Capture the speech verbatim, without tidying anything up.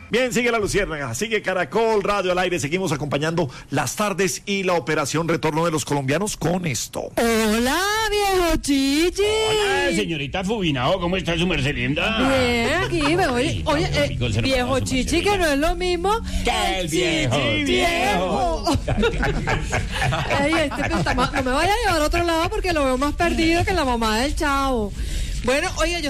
Bien, sigue la Luciérnaga, sigue Caracol Radio al aire, seguimos acompañando las tardes y la operación Retorno de los Colombianos con esto. Hola, viejo Chichi. Hola, señorita Fubinao, ¿cómo está su merced linda? Bien, aquí me voy. Oye, eh, viejo Chichi, que no es lo mismo que el viejo, Chichi viejo. Ey, este que está más- no me vaya a llevar a otro lado porque lo veo más perdido que la mamá del Chavo. Bueno, oye, yo